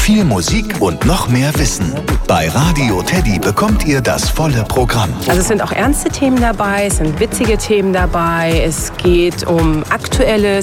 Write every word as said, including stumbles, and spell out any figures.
Viel Musik und noch mehr Wissen. Bei Radio Teddy bekommt ihr das volle Programm. Also es sind auch ernste Themen dabei, es sind witzige Themen dabei, es geht um Aktuelles,